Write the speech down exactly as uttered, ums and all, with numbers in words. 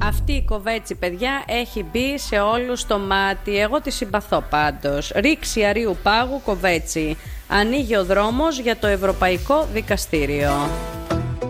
Αυτή η Κοβέτσι, παιδιά, έχει μπει σε όλους το μάτι. Εγώ τη συμπαθώ πάντως. Ρήξη αρίου πάγου Κοβέτσι. Ανοίγει ο δρόμος για το Ευρωπαϊκό Δικαστήριο.